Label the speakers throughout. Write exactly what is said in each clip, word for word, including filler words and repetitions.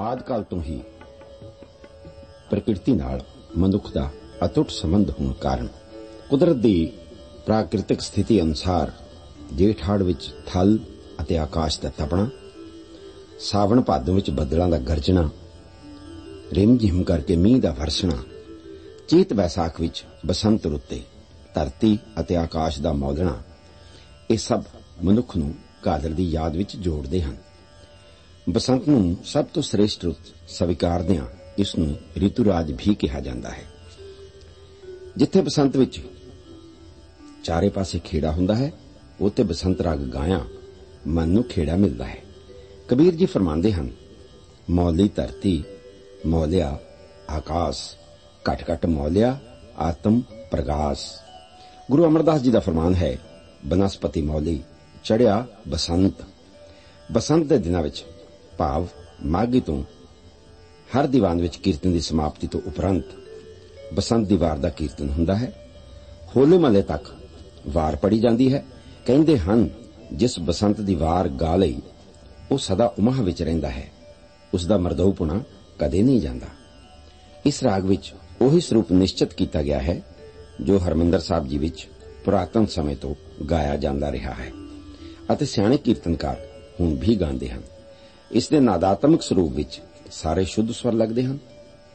Speaker 1: ਆਦਿ ਕਾਲ ਤੋਂ ਹੀ ਪ੍ਰਕਿਰਤੀ ਨਾਲ ਮਨੁੱਖ ਦਾ ਅਟੁੱਟ ਸੰਬੰਧ ਹੋਣ ਕਾਰਨ ਕੁਦਰਤ ਦੀ ਪ੍ਰਾਕਿਰਤਿਕ ਸਥਿਤੀ ਅਨੁਸਾਰ ਜੇਠ ਹਾੜ ਵਿੱਚ ਥਲ ਅਤੇ ਆਕਾਸ਼ ਦਾ ਤਪਣਾ, ਸਾਵਣ ਭਾਦੋਂ ਵਿੱਚ ਬੱਦਲਾਂ ਦਾ ਗਰਜਣਾ, ਰਿਮ ਝਿਮ ਕਰਕੇ ਮੀਂਹ ਦਾ ਵਰਸਣਾ, ਚੇਤ ਵੈਸਾਖ ਵਿੱਚ ਬਸੰਤ ਰੁੱਤੇ ਧਰਤੀ ਅਤੇ ਆਕਾਸ਼ ਦਾ ਮੌਲਣਾ, ਇਹ ਸਭ ਮਨੁੱਖ ਨੂੰ ਕਾਦਰ ਦੀ ਯਾਦ ਵਿੱਚ ਜੋੜਦੇ ਹਨ। ਬਸੰਤ ਨੂੰ ਸਭ ਤੋਂ ਸ੍ਰੇਸ਼ਟ ਰੁੱਤ ਸਵੀਕਾਰਦਿਆਂ ਇਸ ਨੂੰ ਰਿਤੂਰਾਜ ਵੀ ਕਿਹਾ ਜਾਂਦਾ ਹੈ। ਜਿੱਥੇ ਬਸੰਤ ਵਿੱਚ ਚਾਰੇ ਪਾਸੇ ਖੇੜਾ ਹੁੰਦਾ ਹੈ, ਉੱਥੇ ਬਸੰਤ ਰਾਗ ਗਾਇਆ ਮਨ ਨੂੰ ਖੇੜਾ ਮਿਲਦਾ ਹੈ। ਕਬੀਰ ਜੀ ਫਰਮਾਉਂਦੇ ਹਨ, ਮੌਲੀ ਧਰਤੀ ਮੌਲਿਆ ਆਕਾਸ਼, ਘਟ ਘਟ ਮੌਲਿਆ ਆਤਮ ਪ੍ਰਗਾਸ। ਗੁਰੂ ਅਮਰਦਾਸ ਜੀ ਦਾ ਫਰਮਾਨ ਹੈ, ਬਨਸਪਤੀ ਮੌਲੀ ਚੜਿਆ ਬਸੰਤ। ਬਸੰਤ ਦੇ ਦਿਨਾਂ ਵਿੱਚ ਭਾਵ ਮਾਘੀ ਤੋਂ ਹਰ ਦੀਵਾਨ ਵਿੱਚ ਕੀਰਤਨ ਦੀ ਸਮਾਪਤੀ ਤੋਂ ਉਪਰੰਤ ਬਸੰਤ ਦੀ ਵਾਰ ਦਾ ਕੀਰਤਨ ਹੁੰਦਾ ਹੈ। ਹੋਲੇ ਮਹੱਲੇ ਤੱਕ ਵਾਰ ਪੜੀ ਜਾਂਦੀ ਹੈ। ਕਹਿੰਦੇ ਹਨ, ਜਿਸ ਬਸੰਤ ਦੀ ਵਾਰ ਗਾ ਲਈ ਉਹ ਸਦਾ ਉਮਾ ਵਿੱਚ ਰਹਿੰਦਾ ਹੈ, ਉਸ ਦਾ ਮਰਦਊਪੁਣਾ ਕਦੇ ਨਹੀਂ ਜਾਂਦਾ। ਇਸ ਰਾਗ ਵਿੱਚ ਉਹੀ ਸਰੂਪ ਨਿਸ਼ਚਿਤ ਕੀਤਾ ਗਿਆ ਹੈ ਜੋ ਹਰਮੰਦਰ ਸਾਹਿਬ ਜੀ ਵਿੱਚ ਪੁਰਾਤਨ ਸਮੇਂ ਤੋਂ ਗਾਇਆ ਜਾਂਦਾ ਰਿਹਾ ਹੈ ਅਤੇ ਸਿਆਣੇ ਕੀਰਤਨਕਾਰ ਹੁਣ ਵੀ ਗਾਉਂਦੇ ਹਨ। ਇਸ ਦੇ ਨਾਦਾਤਮਕ ਸਰੂਪ ਵਿੱਚ ਸਾਰੇ ਸ਼ੁੱਧ ਸਵਰ ਲੱਗਦੇ ਹਨ।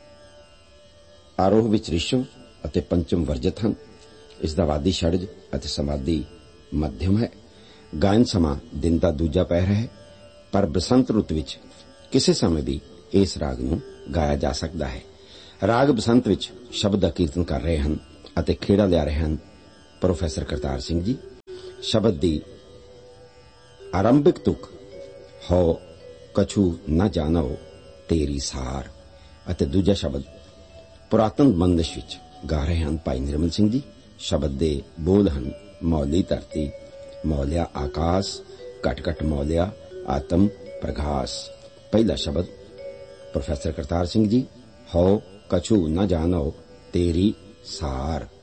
Speaker 1: ਆਰੋਹ ਵਿੱਚ ਰਿਸ਼ਵ ਅਤੇ ਪੰਚਮ ਵਰਜਿਤ ਹਨ। ਇਸ ਦਾ ਵਾਦੀ ਛੜਜ ਅਤੇ ਸਮਾਧੀ ਮੱਧਮ ਹੈ। ਗਾਇਨ ਸਮਾਂ ਦਿਨ ਦਾ ਦੂਜਾ ਪਹਿਰ ਹੈ, ਪਰ ਬਸੰਤ ਰੁੱਤ ਵਿੱਚ ਕਿਸੇ ਸਮੇਂ ਵੀ ਇਸ ਰਾਗ ਨੂੰ ਗਾਇਆ ਜਾ ਸਕਦਾ ਹੈ। ਰਾਗ ਬਸੰਤ ਵਿੱਚ ਸ਼ਬਦ ਦਾ ਕੀਰਤਨ ਕਰ ਰਹੇ ਹਨ ਅਤੇ ਖੇੜਾ ਲਿਆ ਰਹੇ ਹਨ ਪ੍ਰੋਫੈਸਰ ਕਰਤਾਰ ਸਿੰਘ ਜੀ। ਸ਼ਬਦ ਦੀ ਆਰੰਭਿਕ ਤੁਕ ਹੋ ਕਛੂ ਨਾ ਜਾਣੋ ਤੇਰੀ ਸਾਰ ਅਤੇ ਦੂਜਾ ਸ਼ਬਦ ਪੁਰਾਤਨ ਬੰਦਿਸ਼ ਵਿੱਚ ਗਾ ਰਹੇ ਹਨ ਭਾਈ ਨਿਰਮਲ ਸਿੰਘ ਜੀ। ਸ਼ਬਦ ਦੇ ਬੋਲ ਹਨ, ਮੌਲੀ ਧਰਤੀ ਮੌਲਿਆ ਆਕਾਸ਼, ਘਟ ਘਟ ਮੌਲਿਆ ਆਤਮ ਪ੍ਰਗਾਸ। ਪਹਿਲਾ ਸ਼ਬਦ ਪ੍ਰੋਫੈਸਰ ਕਰਤਾਰ ਸਿੰਘ ਜੀ, ਹੋ ਕਛੂ ਨਾ ਜਾਣੋ ਤੇਰੀ ਸਾਰ।